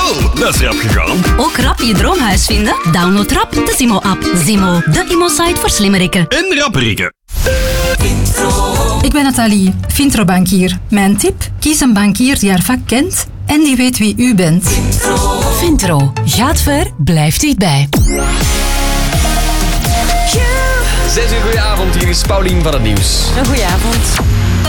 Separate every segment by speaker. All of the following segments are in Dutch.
Speaker 1: Dat is rap gegaan.
Speaker 2: Ook rap je droomhuis vinden? Download rap de Zimo-app. Zimo, de immo-site voor slimmerikken.
Speaker 1: En rapperikken.
Speaker 3: Ik ben Nathalie, Vintro-bankier. Mijn tip? Kies een bankier die haar vak kent en die weet wie u bent.
Speaker 2: Vintro. Gaat ver, blijft dichtbij.
Speaker 4: 6 uur, goedenavond. Hier is Paulien van het Nieuws.
Speaker 5: Een goedenavond.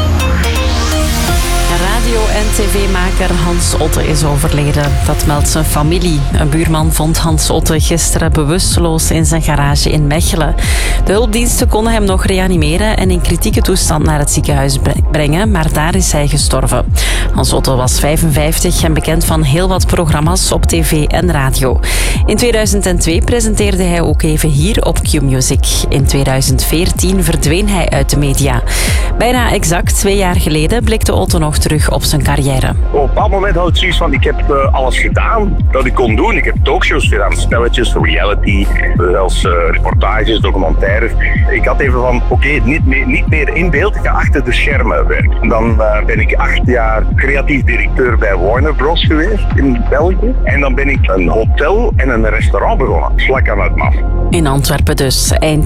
Speaker 5: Radio- en tv-maker Hans Otte is overleden. Dat meldt zijn familie. Een buurman vond Hans Otte gisteren bewusteloos in zijn garage in Mechelen. De hulpdiensten konden hem nog reanimeren en in kritieke toestand naar het ziekenhuis brengen, maar daar is hij gestorven. Hans Otte was 55 en bekend van heel wat programma's op tv en radio. In 2002 presenteerde hij ook even hier op Q-Music. In 2014 verdween hij uit de media. Bijna exact 2 jaar geleden blikte Otte nog terug op zijn carrière.
Speaker 6: Op een bepaald moment had ik zoiets van, ik heb alles gedaan dat ik kon doen. Ik heb talkshows gedaan, spelletjes, reality, zelfs reportages, documentaires. Ik had even van, oké, niet meer in beeld, ik ga achter de schermen werken. Dan ben ik 8 jaar creatief directeur bij Warner Bros. Geweest in België. En dan ben ik een hotel en een restaurant begonnen, vlak aan het MAF.
Speaker 5: In Antwerpen dus. Eind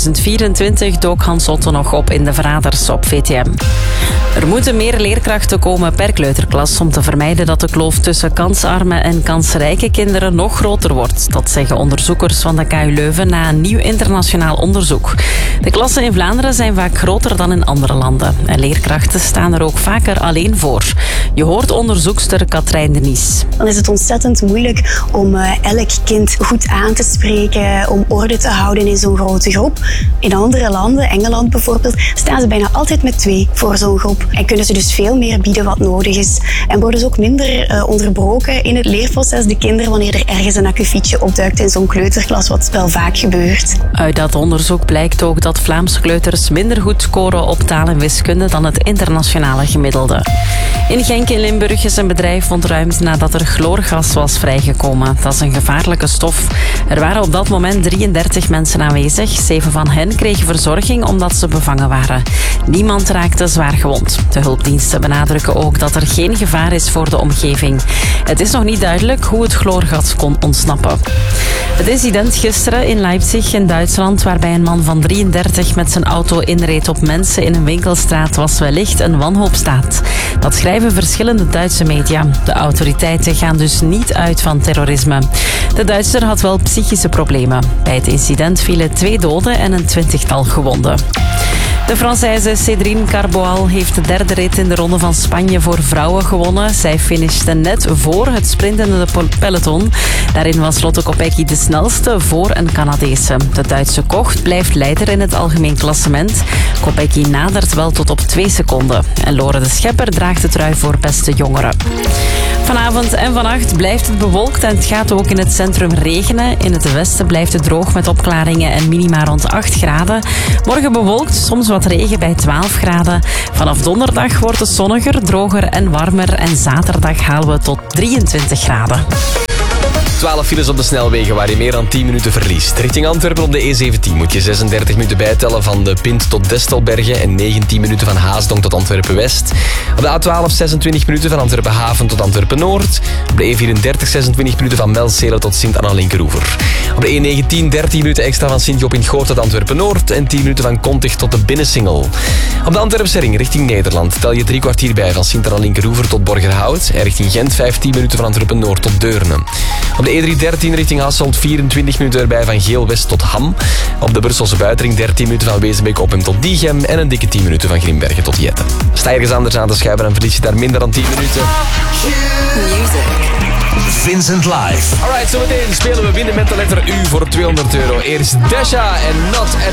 Speaker 5: 2024 dook Hans Otte nog op in de Verraders op VTM. Er moeten meer leerkrachten komen per kleuterklas om te vermijden dat de kloof tussen kansarme en kansrijke kinderen nog groter wordt. Dat zeggen onderzoekers van de KU Leuven na een nieuw internationaal onderzoek. De klassen in Vlaanderen zijn vaak groter dan in andere landen. En leerkrachten staan er ook vaker alleen voor. Je hoort onderzoekster Katrijn de Nies.
Speaker 7: Dan is het ontzettend moeilijk om elk kind goed aan te spreken, om orde te houden in zo'n grote groep. In andere landen, Engeland bijvoorbeeld, staan ze bijna altijd met 2 voor zo'n groep. En kunnen ze dus veel meer bieden wat nodig is. En worden ze ook minder onderbroken in het leerproces, de kinderen, wanneer er ergens een akkefietje opduikt in zo'n kleuterklas, wat wel vaak gebeurt.
Speaker 5: Uit dat onderzoek blijkt ook dat Vlaamse kleuters minder goed scoren op taal en wiskunde dan het internationale gemiddelde. In Genk in Limburg is een bedrijf ontruimd nadat er chloorgas was vrijgekomen. Dat is een gevaarlijke stof. Er waren op dat moment 33 mensen aanwezig. 7 van hen kregen verzorging omdat ze bevangen waren. Niemand raakte zwaar gewond. De hulpdiensten benadrukken ook dat er geen gevaar is voor de omgeving. Het is nog niet duidelijk hoe het chloorgas kon ontsnappen. Het incident gisteren in Leipzig in Duitsland, waarbij een man van 33 met zijn auto inreed op mensen in een winkelstraat, was wellicht een wanhoopsdaad. Dat schrijven verschillende Duitse media. De autoriteiten gaan dus niet uit van terrorisme. De Duitser had wel psychische problemen. Bij het incident vielen 2 doden en een 20-tal gewonden. De Française Cédrine Carboal heeft de 3e rit in de Ronde van Spanje voor vrouwen gewonnen. Zij finishte net voor het sprintende peloton. Daarin was Lotte Kopecky de snelste voor een Canadese. De Duitse Kocht blijft leider in het algemeen klassement. Kopecky nadert wel tot op 2 seconden. En Lore de Schepper draagt de trui voor beste jongeren. Vanavond en vannacht blijft het bewolkt en het gaat ook in het centrum regenen. In het westen blijft het droog met opklaringen en minima rond 8 graden. Morgen bewolkt, soms wat regen bij 12 graden. Vanaf donderdag wordt het zonniger, droger en warmer. En zaterdag halen we tot 23 graden.
Speaker 4: 12 files op de snelwegen waar je meer dan 10 minuten verliest. Richting Antwerpen op de E17 moet je 36 minuten bijtellen van de Pint tot Destelbergen en 19 minuten van Haasdonk tot Antwerpen-West. Op de A12 26 minuten van Antwerpen-Haven tot Antwerpen-Noord. Op de E34 26 minuten van Melzele tot Sint-Anna-Linkeroever. Op de E19 13 minuten extra van Sint-Job in Goort tot Antwerpen-Noord en 10 minuten van Kontig tot de Binnensingel. Op de Antwerpse ring richting Nederland tel je 3 kwartier bij van Sint-Anna-Linkeroever tot Borgerhout en richting Gent 15 minuten van Antwerpen-Noord tot Deurne. Op de E313 richting Hasselt 24 minuten erbij van Geel-West tot Ham. Op de Brusselse buitenring 13 minuten van Wezenbeek-Oppem tot Diegem en een dikke 10 minuten van Grimbergen tot Jette. Sta je ergens anders aan te schuiven en verlies je daar minder dan 10 minuten.
Speaker 1: Vincent Live.
Speaker 4: Alright, zometeen spelen we winnen met de letter U voor €200. Eerst Dasha en Not at